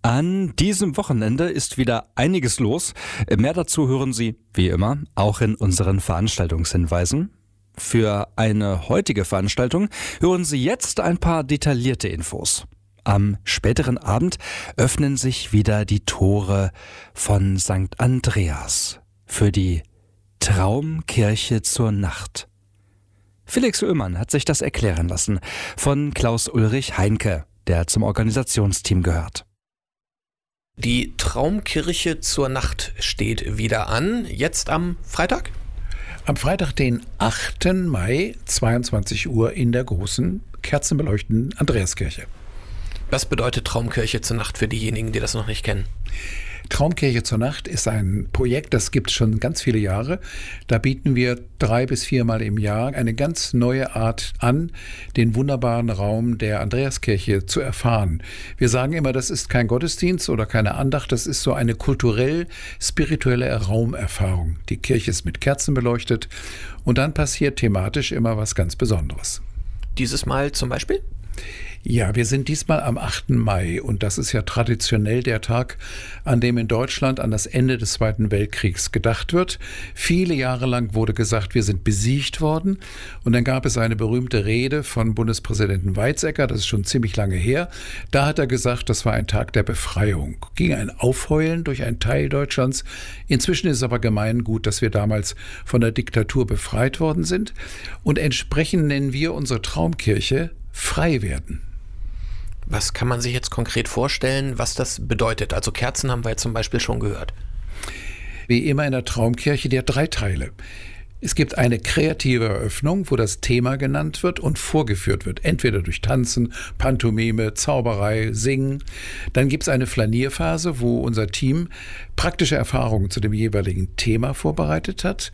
An diesem Wochenende ist wieder einiges los. Mehr dazu hören Sie, wie immer, auch in unseren Veranstaltungshinweisen. Für eine heutige Veranstaltung hören Sie jetzt ein paar detaillierte Infos. Am späteren Abend öffnen sich wieder die Tore von St. Andreas für die Traumkirche zur Nacht. Felix Oehmann hat sich das erklären lassen von Klaus-Ulrich Heinke, der zum Organisationsteam gehört. Die Traumkirche zur Nacht steht wieder an, jetzt am Freitag? Am Freitag, den 8. Mai, 22 Uhr in der großen, kerzenbeleuchteten Andreaskirche. Was bedeutet Traumkirche zur Nacht für diejenigen, die das noch nicht kennen? Traumkirche zur Nacht ist ein Projekt, das gibt es schon ganz viele Jahre. Da bieten wir 3 bis 4 Mal im Jahr eine ganz neue Art an, den wunderbaren Raum der Andreaskirche zu erfahren. Wir sagen immer, das ist kein Gottesdienst oder keine Andacht, das ist so eine kulturell-spirituelle Raumerfahrung. Die Kirche ist mit Kerzen beleuchtet und dann passiert thematisch immer was ganz Besonderes. Dieses Mal zum Beispiel? Ja, wir sind diesmal am 8. Mai und das ist ja traditionell der Tag, an dem in Deutschland an das Ende des Zweiten Weltkriegs gedacht wird. Viele Jahre lang wurde gesagt, wir sind besiegt worden und dann gab es eine berühmte Rede von Bundespräsidenten Weizsäcker, das ist schon ziemlich lange her. Da hat er gesagt, das war ein Tag der Befreiung. Ging ein Aufheulen durch einen Teil Deutschlands. Inzwischen ist es aber gemeingut, dass wir damals von der Diktatur befreit worden sind und entsprechend nennen wir unsere Traumkirche frei werden. Was kann man sich jetzt konkret vorstellen, was das bedeutet? Also Kerzen haben wir jetzt zum Beispiel schon gehört. Wie immer in der Traumkirche, die hat 3 Teile. Es gibt eine kreative Eröffnung, wo das Thema genannt wird und vorgeführt wird, entweder durch Tanzen, Pantomime, Zauberei, Singen. Dann gibt es eine Flanierphase, wo unser Team praktische Erfahrungen zu dem jeweiligen Thema vorbereitet hat.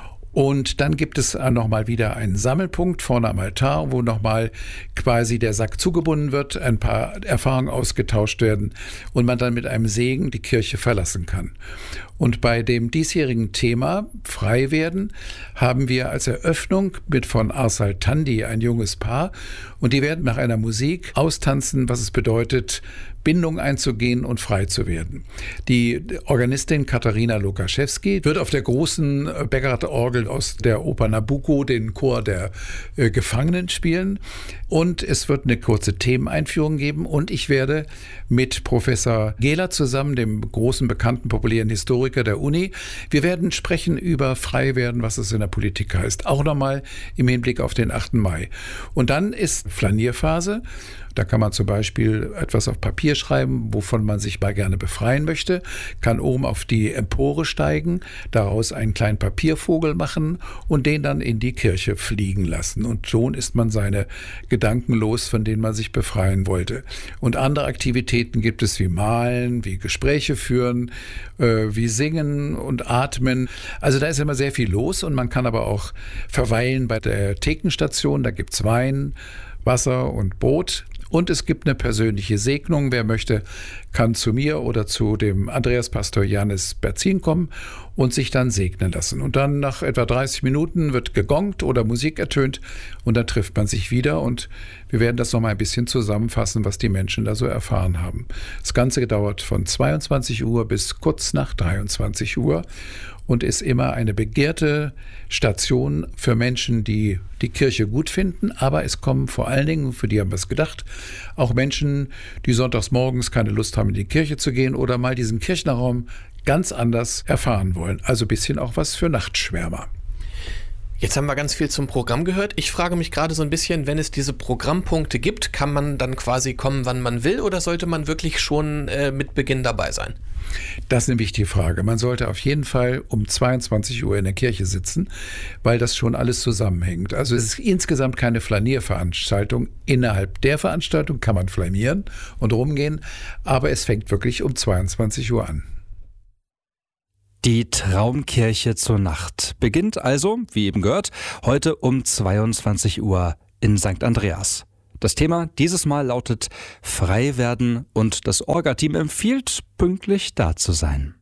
Und dann gibt es nochmal wieder einen Sammelpunkt vorne am Altar, wo nochmal quasi der Sack zugebunden wird, ein paar Erfahrungen ausgetauscht werden und man dann mit einem Segen die Kirche verlassen kann. Und bei dem diesjährigen Thema Frei werden haben wir als Eröffnung mit von Arsal Tandi ein junges Paar und die werden nach einer Musik austanzen, was es bedeutet, Bindung einzugehen und frei zu werden. Die Organistin Katharina Lukaschewski wird auf der großen Beckerat-Orgel aus der Oper Nabucco den Chor der Gefangenen spielen und es wird eine kurze Themeneinführung geben und ich werde mit Professor Gehler zusammen, dem großen, bekannten, populären Historiker der Uni, wir werden sprechen über frei werden, was es in der Politik heißt. Auch nochmal im Hinblick auf den 8. Mai. Und dann ist Flanierphase. Da kann man zum Beispiel etwas auf Papier schreiben, wovon man sich mal gerne befreien möchte, kann oben auf die Empore steigen, daraus einen kleinen Papiervogel machen und den dann in die Kirche fliegen lassen. Und schon ist man seine Gedanken los, von denen man sich befreien wollte. Und andere Aktivitäten gibt es wie Malen, wie Gespräche führen, wie Singen und Atmen. Also da ist immer sehr viel los und man kann aber auch verweilen bei der Thekenstation. Da gibt es Wein, Wasser und Brot. Und es gibt eine persönliche Segnung. Wer möchte, kann zu mir oder zu dem Andreaspastor Janis Berzin kommen und sich dann segnen lassen. Und dann nach etwa 30 Minuten wird gegongt oder Musik ertönt und dann trifft man sich wieder und wir werden das nochmal ein bisschen zusammenfassen, was die Menschen da so erfahren haben. Das Ganze dauert von 22 Uhr bis kurz nach 23 Uhr und ist immer eine begehrte Station für Menschen, die die Kirche gut finden. Aber es kommen vor allen Dingen, für die haben wir es gedacht, auch Menschen, die sonntags morgens keine Lust haben, in die Kirche zu gehen oder mal diesen Kirchenraum ganz anders erfahren wollen. Also ein bisschen auch was für Nachtschwärmer. Jetzt haben wir ganz viel zum Programm gehört. Ich frage mich gerade so ein bisschen, wenn es diese Programmpunkte gibt, kann man dann quasi kommen, wann man will oder sollte man wirklich schon mit Beginn dabei sein? Das ist eine wichtige Frage. Man sollte auf jeden Fall um 22 Uhr in der Kirche sitzen, weil das schon alles zusammenhängt. Also es ist insgesamt keine Flanierveranstaltung. Innerhalb der Veranstaltung kann man flanieren und rumgehen, aber es fängt wirklich um 22 Uhr an. Die Traumkirche zur Nacht beginnt also, wie eben gehört, heute um 22 Uhr in St. Andreas. Das Thema dieses Mal lautet Frei werden und das Orga-Team empfiehlt, pünktlich da zu sein.